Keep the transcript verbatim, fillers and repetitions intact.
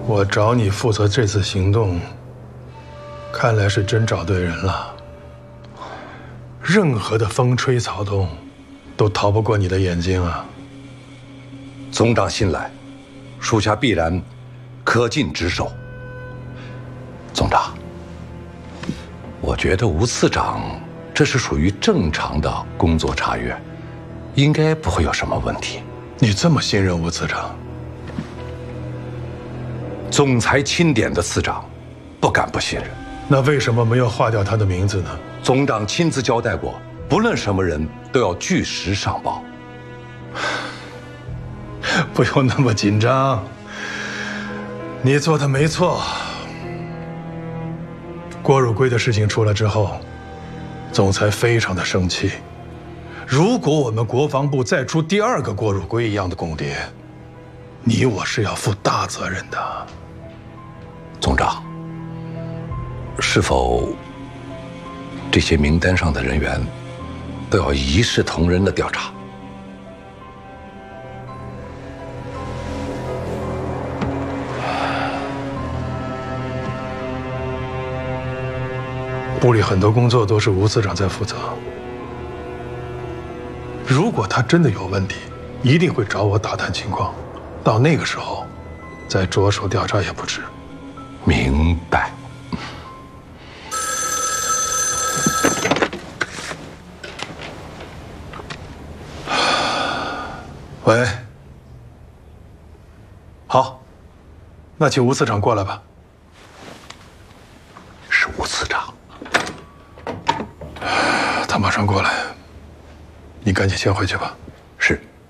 我找你负责这次行动，看来是真找对人了。任何的风吹草动，都逃不过你的眼睛啊！ 总长信赖，属下必然恪尽职守。总长，我觉得吴次长这是属于正常的工作查阅，应该不会有什么问题。 你这么信任吴次长？ 总裁钦点的次长，不敢不信任。 那为什么没有划掉他的名字呢？ 总长亲自交代过，不论什么人都要据实上报。 不用那么紧张，你做的没错。郭汝瑰的事情出来之后，总裁非常的生气。如果我们国防部再出第二个郭汝瑰一样的共谍，你我是要负大责任的。 总长，是否这些名单上的人员都要一视同仁的调查？ 部里很多工作都是吴次长在负责。如果他真的有问题，一定会找我打探情况。到那个时候，再着手调查也不迟。 明白。 喂，好，那请吴次长过来吧。 是吴次长， 他马上过来，你赶紧先回去吧。